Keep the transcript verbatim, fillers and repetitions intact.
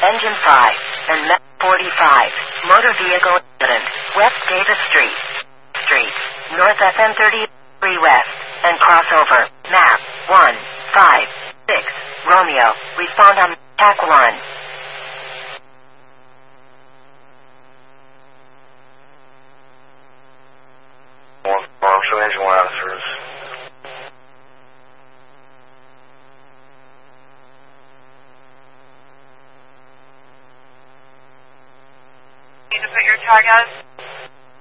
Engine five, and map forty-five, motor vehicle incident, West Davis Street, Street, North F M thirty-three West, and crossover, map one five six, Romeo, respond on tack one. Show engine one out of service. Need to put your tag out.